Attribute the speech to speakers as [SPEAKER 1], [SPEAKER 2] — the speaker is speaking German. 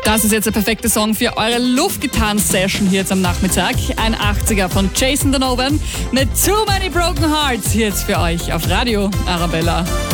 [SPEAKER 1] Das ist jetzt der perfekte Song für eure Luftgitarren-Session hier jetzt am Nachmittag. Ein 80er von Jason Donovan mit Too Many Broken Hearts hier jetzt für euch auf Radio Arabella.